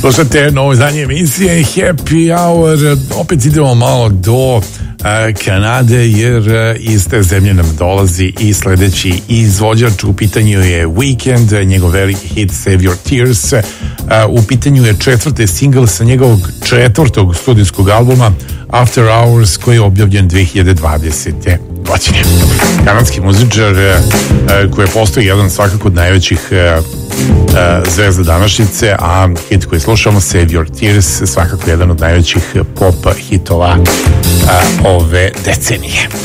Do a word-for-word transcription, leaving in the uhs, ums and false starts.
Slušajte novo izdanje emisije Happy Hour. Opet idemo malo do Kanade, jer iz te zemlje nam dolazi i sledeći izvođač. U pitanju je Weekend, njegov veliki hit Save Your Tears. U pitanju je četvrti singl sa njegovog četvrtog studijskog albuma After Hours, koji je objavljen dve hiljade dvadesete godine. Kanadski muzičar koji je postao jedan svakako od najvećih zvezda današnjice, a hit koji slušamo, Save Your Tears, svakako jedan od najvećih pop hitova ove decenije.